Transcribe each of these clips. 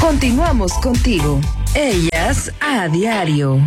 Continuamos contigo. Ellas a diario.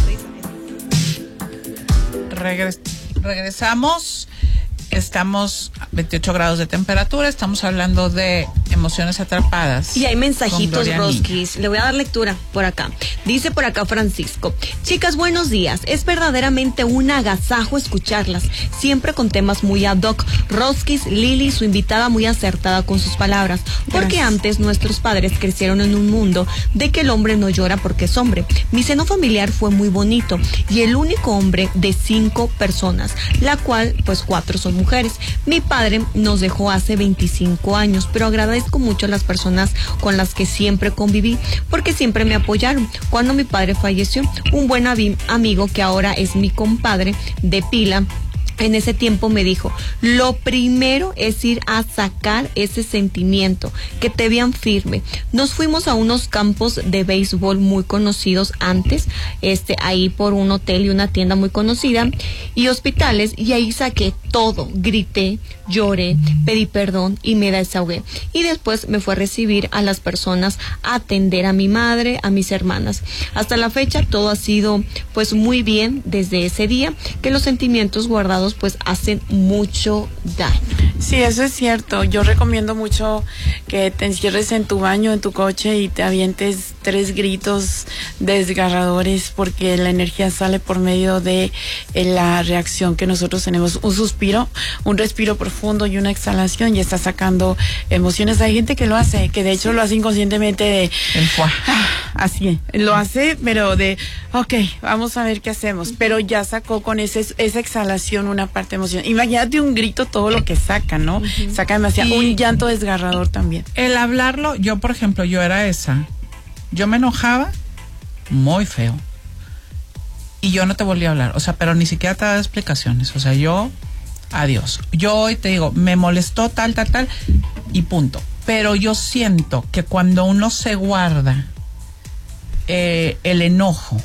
Regresamos. Estamos a 28 grados de temperatura. Estamos hablando de emociones atrapadas. Y hay mensajitos, Roskis. Le voy a dar lectura por acá. Dice por acá Francisco: chicas, buenos días. Es verdaderamente un agasajo escucharlas, siempre con temas muy ad hoc. Roskis, Lili, su invitada, muy acertada con sus palabras. Porque antes nuestros padres crecieron en un mundo de que el hombre no llora porque es hombre. Mi seno familiar fue muy bonito y el único hombre de 5 personas, la cual pues 4 son mujeres. Mi padre nos dejó hace 25 años, pero agradezco mucho a las personas con las que siempre conviví, porque siempre me apoyaron. Cuando mi padre falleció, un buen amigo que ahora es mi compadre de pila, en ese tiempo me dijo: lo primero es ir a sacar ese sentimiento, que te vean firme. Nos fuimos a unos campos de béisbol muy conocidos antes, ahí por un hotel y una tienda muy conocida, y hospitales, y ahí saqué todo, grité, lloré, pedí perdón y me desahogué. Y después me fue a recibir a las personas, a atender a mi madre, a mis hermanas. Hasta la fecha todo ha sido pues muy bien desde ese día, que los sentimientos guardados pues hacen mucho daño. Sí, eso es cierto. Yo recomiendo mucho que te encierres en tu baño, en tu coche, y te avientes 3 gritos desgarradores, porque la energía sale por medio de la reacción que nosotros tenemos. Un suspiro, un respiro profundo y una exhalación, y está sacando emociones. Hay gente que lo hace, que de hecho lo hace inconscientemente, así, lo hace, pero ok, vamos a ver qué hacemos, pero ya sacó con esa exhalación una parte de emoción. Imagínate un grito, todo lo que saca, ¿no? Uh-huh. Saca demasiado, un llanto desgarrador también. El hablarlo, yo por ejemplo, yo me enojaba muy feo y yo no te volví a hablar, o sea, pero ni siquiera te daba explicaciones, o sea, adiós. Yo hoy te digo, me molestó tal, y punto. Pero yo siento que cuando uno se guarda el enojo,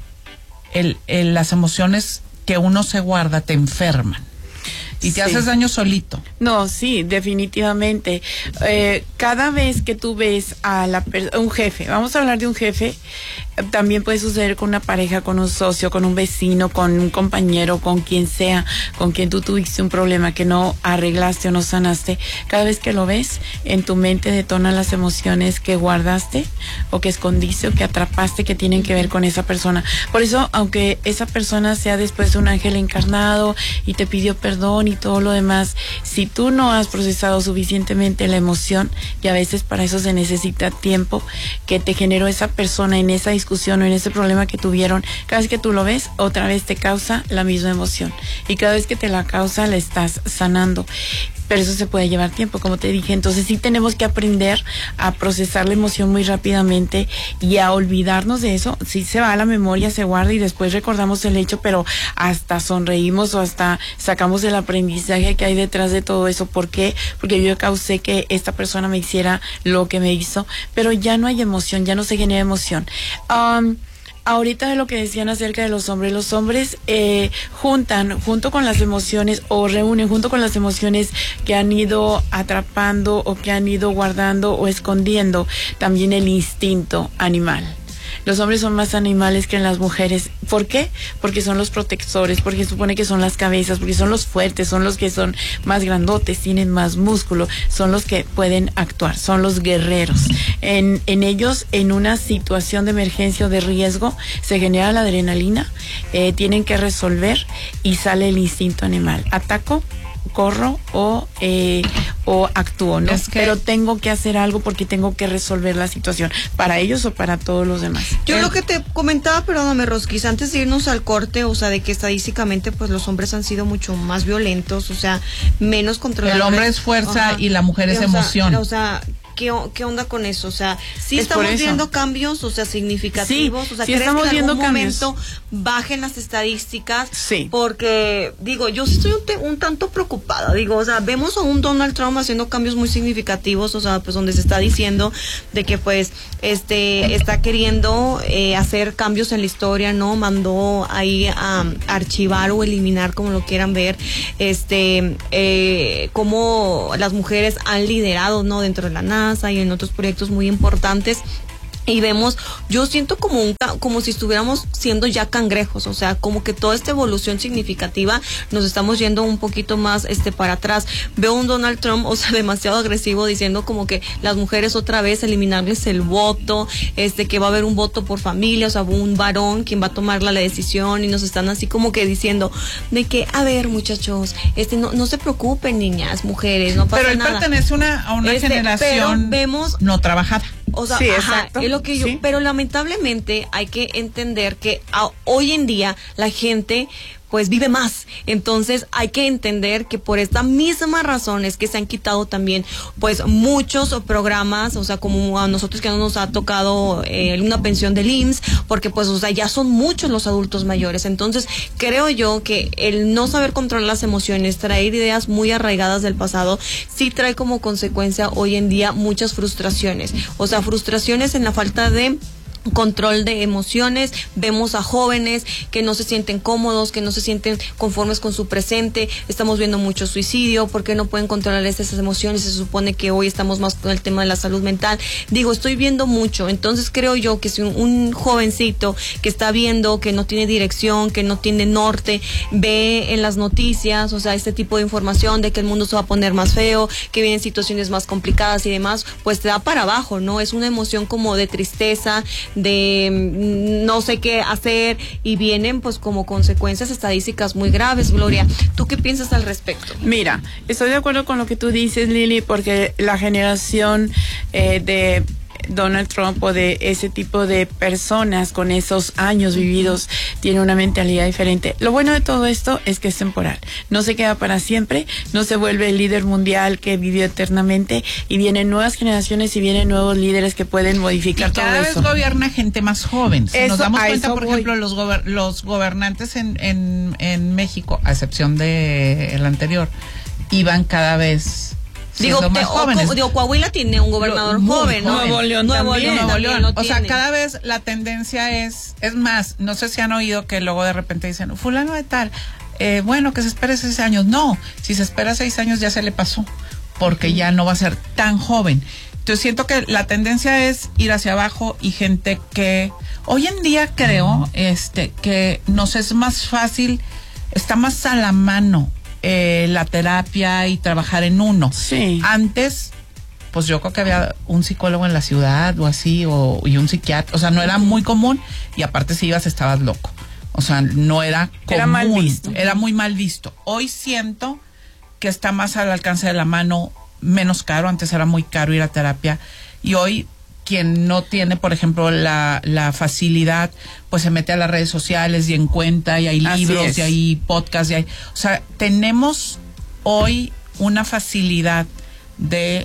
las emociones que uno se guarda te enferman y te haces daño solito. No, sí, definitivamente. Cada vez que tú ves a un jefe, vamos a hablar de un jefe, también puede suceder con una pareja, con un socio, con un vecino, con un compañero, con quien sea, con quien tú tuviste un problema que no arreglaste o no sanaste. Cada vez que lo ves, en tu mente detonan las emociones que guardaste o que escondiste o que atrapaste, que tienen que ver con esa persona. Por eso, aunque esa persona sea después un ángel encarnado y te pidió perdón y todo lo demás, si tú no has procesado suficientemente la emoción, y a veces para eso se necesita tiempo, que te generó esa persona en esa discusión o en ese problema que tuvieron, cada vez que tú lo ves, otra vez te causa la misma emoción, y cada vez que te la causa la estás sanando. Pero eso se puede llevar tiempo, como te dije. Entonces sí tenemos que aprender a procesar la emoción muy rápidamente y a olvidarnos de eso. Sí se va a la memoria, se guarda y después recordamos el hecho, pero hasta sonreímos o hasta sacamos el aprendizaje que hay detrás de todo eso. ¿Por qué? Porque yo causé que esta persona me hiciera lo que me hizo, pero ya no hay emoción, ya no se genera emoción. Ahorita de lo que decían acerca de los hombres juntan junto con las emociones, o reúnen junto con las emociones que han ido atrapando o que han ido guardando o escondiendo, también el instinto animal. Los hombres son más animales que las mujeres. ¿Por qué? Porque son los protectores, porque supone que son las cabezas, porque son los fuertes, son los que son más grandotes, tienen más músculo, son los que pueden actuar, son los guerreros. En ellos, en una situación de emergencia o de riesgo, se genera la adrenalina, tienen que resolver y sale el instinto animal. Ataco, corro o actúo, ¿no? Pero tengo que hacer algo porque tengo que resolver la situación, para ellos o para todos los demás. Yo lo que te comentaba, perdóname, Roskis, antes de irnos al corte, o sea, de que estadísticamente pues los hombres han sido mucho más violentos, o sea, menos controladores. El hombre es fuerza y la mujer es emoción. O sea, ¿qué onda con eso? O sea, sí estamos viendo cambios, o sea, significativos. Sí, o sea, sí, ¿crees estamos que en viendo algún cambios. momento bajen las estadísticas? Sí. Porque, digo, yo sí estoy un tanto preocupada. Digo, o sea, vemos a un Donald Trump haciendo cambios muy significativos, o sea, pues donde se está diciendo de que pues está queriendo hacer cambios en la historia, ¿no? Mandó ahí a archivar o eliminar, como lo quieran ver, cómo las mujeres han liderado, ¿no? Dentro de la NASA, NASA y en otros proyectos muy importantes. Y vemos, yo siento como si estuviéramos siendo ya cangrejos, o sea, como que toda esta evolución significativa nos estamos yendo un poquito más para atrás. Veo un Donald Trump, o sea, demasiado agresivo, diciendo como que las mujeres otra vez eliminarles el voto, que va a haber un voto por familia, o sea, un varón quien va a tomar la decisión, y nos están así como que diciendo de que, a ver, muchachos, no se preocupen, niñas, mujeres, no pasa nada. Pero él pertenece a una generación no trabajada. O sea, sí, ajá, es lo que yo, sí. Pero lamentablemente hay que entender que hoy en día la gente pues vive más. Entonces hay que entender que por esta misma razón es que se han quitado también pues muchos programas, o sea, como a nosotros que no nos ha tocado una pensión del IMSS, porque pues, o sea, ya son muchos los adultos mayores. Entonces creo yo que el no saber controlar las emociones, traer ideas muy arraigadas del pasado, sí trae como consecuencia hoy en día muchas frustraciones. O sea, frustraciones en la falta de control de emociones. Vemos a jóvenes que no se sienten cómodos, que no se sienten conformes con su presente. Estamos viendo mucho suicidio porque no pueden controlar esas emociones. Se supone que hoy estamos más con el tema de la salud mental. Digo, estoy viendo mucho. Entonces creo yo que si un jovencito que está viendo que no tiene dirección, que no tiene norte, ve en las noticias, o sea, este tipo de información de que el mundo se va a poner más feo, que vienen situaciones más complicadas y demás, pues te da para abajo, ¿no? Es una emoción como de tristeza, de no sé qué hacer, y vienen pues como consecuencias estadísticas muy graves. Gloria, ¿tú qué piensas al respecto? Mira, estoy de acuerdo con lo que tú dices, Lili, porque la generación de Donald Trump o de ese tipo de personas con esos años vividos tiene una mentalidad diferente. Lo bueno de todo esto es que es temporal, no se queda para siempre, no se vuelve el líder mundial que vivió eternamente, y vienen nuevas generaciones y vienen nuevos líderes que pueden modificar todo eso. Cada vez gobierna gente más joven. Si nos damos cuenta, por ejemplo, los gobernantes en México, a excepción de el anterior, iban cada vez más jóvenes. Coahuila tiene un gobernador joven, ¿no? Nuevo León también. O sea, cada vez la tendencia es más, no sé si han oído que luego de repente dicen, fulano de tal, bueno, que se espere 6 años. No, si se espera 6 años ya se le pasó, porque ya no va a ser tan joven. Entonces siento que la tendencia es ir hacia abajo, y gente que hoy en día creo que nos es más fácil, está más a la mano la terapia y trabajar en uno. Sí. Antes, pues yo creo que había un psicólogo en la ciudad o así, y un psiquiatra, o sea, no era muy común, y aparte si ibas estabas loco. O sea, no era común. Era mal visto. Era muy mal visto. Hoy siento que está más al alcance de la mano, menos caro. Antes era muy caro ir a terapia, y hoy quien no tiene, por ejemplo, la facilidad, pues se mete a las redes sociales y encuentra, y hay libros, y hay podcasts, y hay, o sea, tenemos hoy una facilidad de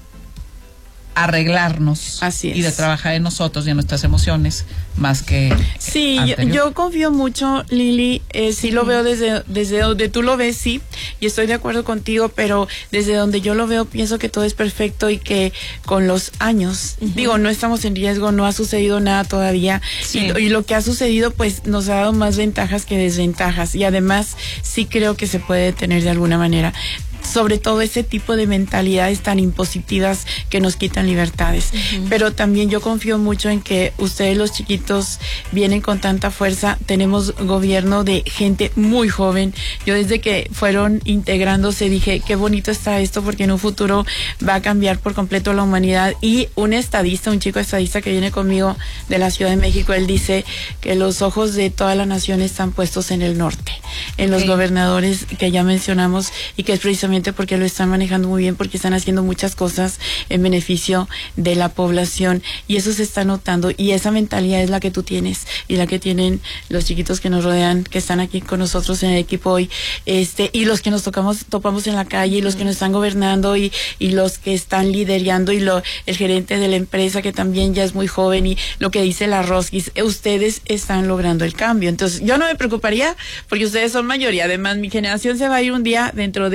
arreglarnos y de trabajar en nosotros y en nuestras emociones más que sí, yo confío mucho, Lili, sí lo veo desde donde tú lo ves, sí, y estoy de acuerdo contigo, pero desde donde yo lo veo pienso que todo es perfecto, y que con los años, digo, no estamos en riesgo, no ha sucedido nada todavía, y lo que ha sucedido pues nos ha dado más ventajas que desventajas, y además sí creo que se puede detener de alguna manera. Sobre todo ese tipo de mentalidades tan impositivas que nos quitan libertades. Pero también yo confío mucho en que ustedes, los chiquitos, vienen con tanta fuerza. Tenemos gobierno de gente muy joven. Yo desde que fueron integrándose dije, qué bonito está esto, porque en un futuro va a cambiar por completo la humanidad. Y un chico estadista que viene conmigo de la Ciudad de México, él dice que los ojos de toda la nación están puestos en el norte, en los gobernadores que ya mencionamos, y que es precisamente porque lo están manejando muy bien, porque están haciendo muchas cosas en beneficio de la población, y eso se está notando, y esa mentalidad es la que tú tienes y la que tienen los chiquitos que nos rodean, que están aquí con nosotros en el equipo hoy, y los que nos topamos en la calle, y los que nos están gobernando, y los que están liderando, y el gerente de la empresa, que también ya es muy joven, y lo que dice la Roskis, ustedes están logrando el cambio. Entonces yo no me preocuparía, porque ustedes son mayoría. Además, mi generación se va a ir un día dentro de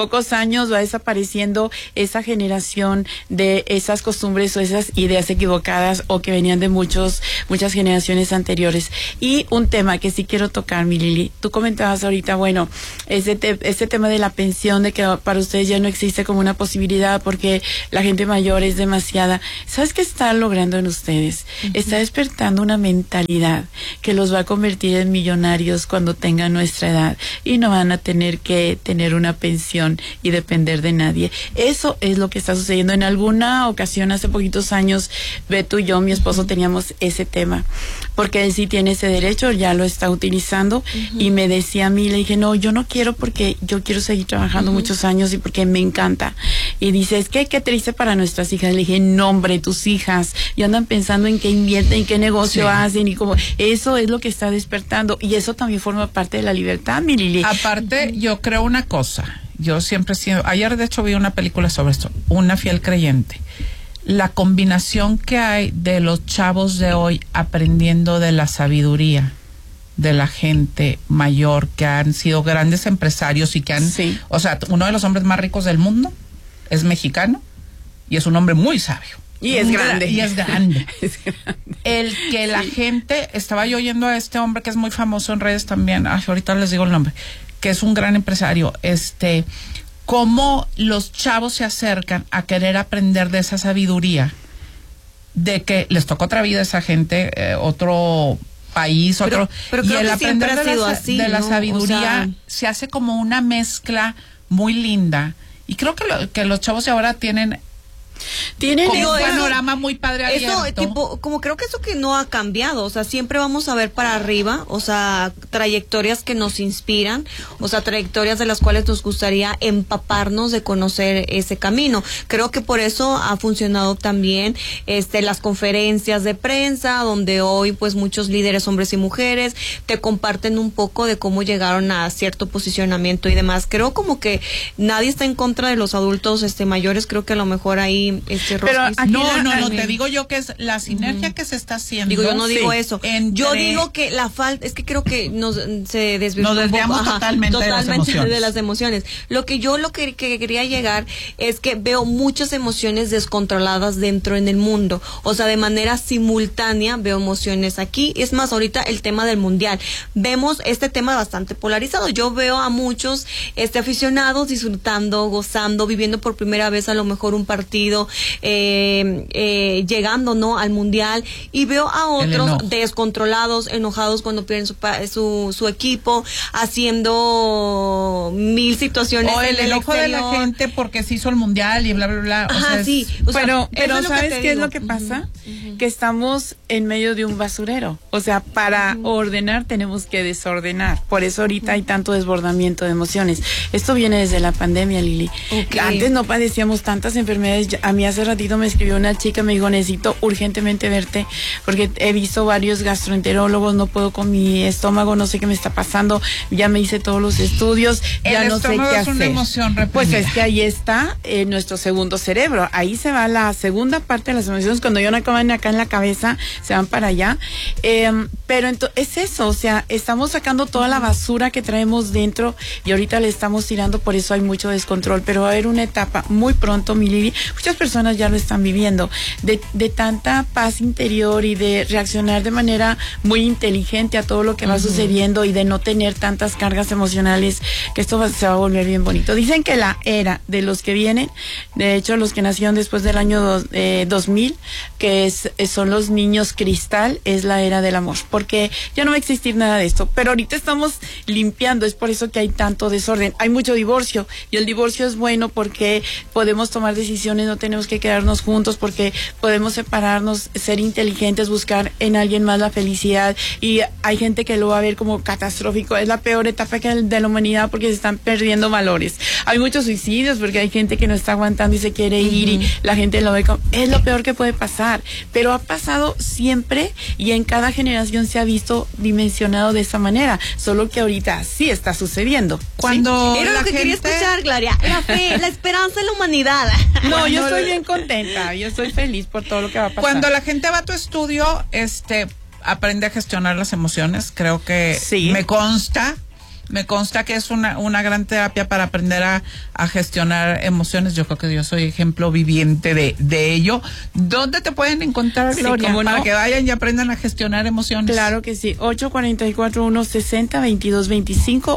pocos años va desapareciendo esa generación de esas costumbres o esas ideas equivocadas o que venían de muchas generaciones anteriores. Y un tema que sí quiero tocar, mi Lili, tú comentabas ahorita, bueno, ese tema de la pensión, de que para ustedes ya no existe como una posibilidad porque la gente mayor es demasiada. ¿Sabes qué está logrando en ustedes? Está despertando una mentalidad que los va a convertir en millonarios cuando tengan nuestra edad y no van a tener que tener una pensión y depender de nadie. Eso es lo que está sucediendo. En alguna ocasión, hace poquitos años, Beto y yo, mi esposo, teníamos ese tema, porque él sí tiene ese derecho, ya lo está utilizando, y me decía a mí, le dije, no, yo no quiero porque yo quiero seguir trabajando muchos años y porque me encanta. Y dice, es que qué triste para nuestras hijas. Le dije, no, hombre, tus hijas y andan pensando en qué invierten, en qué negocio hacen y cómo. Eso es lo que está despertando y eso también forma parte de la libertad, mi Lili. Aparte, yo creo una cosa, yo siempre he sido, ayer de hecho vi una película sobre esto, Una fiel creyente. La combinación que hay de los chavos de hoy aprendiendo de la sabiduría de la gente mayor que han sido grandes empresarios y que han, o sea, uno de los hombres más ricos del mundo es mexicano y es un hombre muy sabio. Y es grande. Y es grande. Es grande. El que la gente, estaba yo oyendo a este hombre que es muy famoso en redes también, ahorita les digo el nombre, que es un gran empresario, cómo los chavos se acercan a querer aprender de esa sabiduría, de que les toca otra vida a esa gente, otro país, pero y el aprender de la ¿no? sabiduría, o sea, se hace como una mezcla muy linda, y creo que los chavos de ahora tienen como un panorama muy padre abierto. Eso, tipo, como creo que eso que no ha cambiado, o sea, siempre vamos a ver para arriba, o sea, trayectorias que nos inspiran, o sea, trayectorias de las cuales nos gustaría empaparnos de conocer ese camino. Creo que por eso ha funcionado también las conferencias de prensa, donde hoy pues muchos líderes, hombres y mujeres, te comparten un poco de cómo llegaron a cierto posicionamiento y demás. Creo como que nadie está en contra de los adultos mayores, creo que a lo mejor ahí pero aquí no, te digo yo que es la sinergia que se está haciendo. Digo, yo no digo eso. Yo digo que la falta, es que creo que se desviamos totalmente de las emociones. Lo que quería llegar es que veo muchas emociones descontroladas dentro en el mundo. O sea, de manera simultánea veo emociones aquí. Es más, ahorita el tema del mundial. Vemos este tema bastante polarizado. Yo veo a muchos aficionados disfrutando, gozando, viviendo por primera vez a lo mejor un partido, llegando al mundial, y veo a otros descontrolados, enojados cuando pierden su equipo, haciendo mil situaciones. O el enojo de la gente porque se hizo el mundial y bla bla bla. Ajá, sí. Pero ¿sabes qué es lo que pasa? Que estamos en medio de un basurero. O sea, para ordenar tenemos que desordenar. Por eso ahorita hay tanto desbordamiento de emociones. Esto viene desde la pandemia, Lili. Antes no padecíamos tantas enfermedades. A mí hace ratito me escribió una chica, me dijo, necesito urgentemente verte porque he visto varios gastroenterólogos, no puedo con mi estómago, no sé qué me está pasando, ya me hice todos los estudios, ya no sé qué hacer. Una emoción reprimida. Pues es que ahí está nuestro segundo cerebro, ahí se va la segunda parte de las emociones, cuando ya no acaban acá en la cabeza, se van para allá, pero es eso, o sea, estamos sacando toda la basura que traemos dentro y ahorita le estamos tirando, por eso hay mucho descontrol, pero va a haber una etapa muy pronto, mi Lili, muchas personas ya lo están viviendo, de tanta paz interior y de reaccionar de manera muy inteligente a todo lo que va sucediendo y de no tener tantas cargas emocionales, que esto se va a volver bien bonito. Dicen que la era de los que vienen, de hecho los que nacieron después del año 2000, que son los niños cristal, es la era del amor, porque ya no va a existir nada de esto, pero ahorita estamos limpiando, es por eso que hay tanto desorden, hay mucho divorcio, y el divorcio es bueno porque podemos tomar decisiones, no tenemos que quedarnos juntos porque podemos separarnos, ser inteligentes, buscar en alguien más la felicidad, y hay gente que lo va a ver como catastrófico, es la peor etapa de la humanidad porque se están perdiendo valores. Hay muchos suicidios porque hay gente que no está aguantando y se quiere ir y la gente lo ve como, es lo peor que puede pasar, pero ha pasado siempre y en cada generación se ha visto dimensionado de esa manera, solo que ahorita sí está sucediendo. Cuando era lo que quería escuchar, Gloria, la fe, la esperanza en la humanidad. No, yo estoy bien contenta, yo estoy feliz por todo lo que va a pasar. Cuando la gente va a tu estudio, aprende a gestionar las emociones, creo que me consta Me consta que es una gran terapia para aprender a gestionar emociones. Yo creo que yo soy ejemplo viviente de ello. ¿Dónde te pueden encontrar, Gloria? Sí, ¿cómo no? Para que vayan y aprendan a gestionar emociones. Claro que sí. 844-160-2225.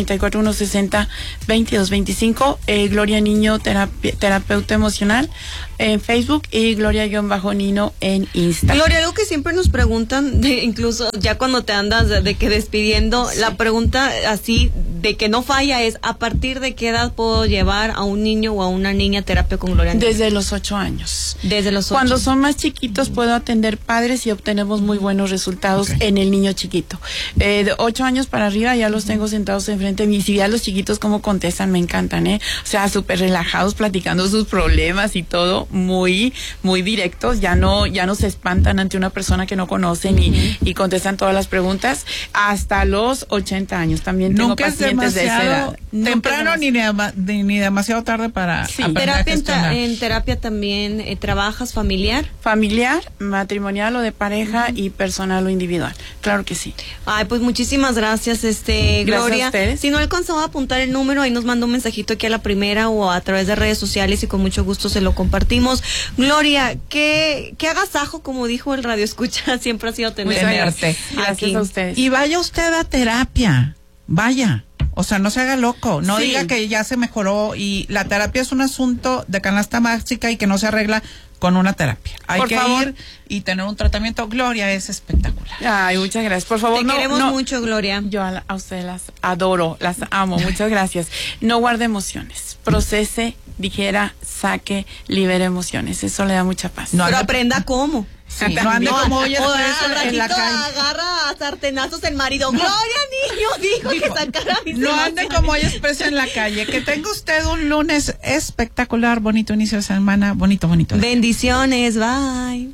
844-160-2225. Gloria Niño, terapeuta emocional en Facebook, y Gloria-Nino en Instagram. Gloria, algo que siempre nos preguntan, incluso ya cuando te andas de que despidiendo, sí. La pregunta así de que no falla es: ¿a partir de qué edad puedo llevar a un niño o a una niña a terapia con Gloria Niño? Desde los 8 años. Desde los 8. Cuando son más chiquitos puedo atender padres y obtenemos muy buenos resultados en el niño chiquito. De 8 años para arriba ya los tengo sentados enfrente de mí. Si ya los chiquitos cómo contestan, me encantan, O sea, súper relajados, platicando sus problemas y todo, muy directos. Ya no se espantan ante una persona que no conocen y contestan todas las preguntas. Hasta los 80 años también tengo pacientes de esa edad. Temprano ni demasiado tarde para aprender a gestionar. En terapia también trabajas familiar, matrimonial o de pareja, y personal o individual. Claro que sí. Ay, pues muchísimas gracias, Gloria. A ustedes. Si no alcanzó a apuntar el número, ahí nos manda un mensajito aquí a la primera o a través de redes sociales y con mucho gusto se lo compartimos. Gloria, qué agasajo, como dijo el radio escucha, siempre ha sido tenerte. Gracias a ustedes. Y vaya usted a terapia, vaya. O sea, no se haga loco, no diga que ya se mejoró, y la terapia es un asunto de canasta básica y que no se arregla con una terapia. Hay que ir y tener un tratamiento. Gloria es espectacular. Ay, muchas gracias. Por favor, te queremos mucho, Gloria. Yo a ustedes las adoro, las amo. Muchas gracias. No guarde emociones. Procese, digiera, saque, libere emociones. Eso le da mucha paz. Pero aprenda cómo. Sí, no ande como ollas en la calle. Agarra a sartenazos el marido. Gloria Niño dijo que sacara mis no ande como ollas expresa en la calle. Que tenga usted un lunes espectacular, bonito inicio de semana, bonito. Bendiciones, bye.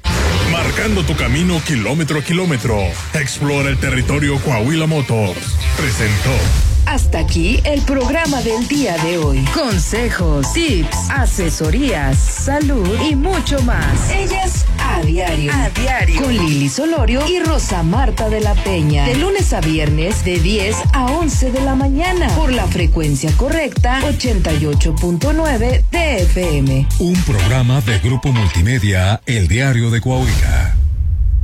Marcando tu camino kilómetro a kilómetro. Explora el territorio Coahuila Motors. Presentó. Hasta aquí el programa del día de hoy. Consejos, tips, asesorías, salud y mucho más. Ellas a diario. Con Lili Solorio y Rosa Marta de la Peña. De lunes a viernes de 10 a 11 de la mañana. Por la frecuencia correcta 88.9 de FM. Un programa de Grupo Multimedia, El Diario de Coahuila.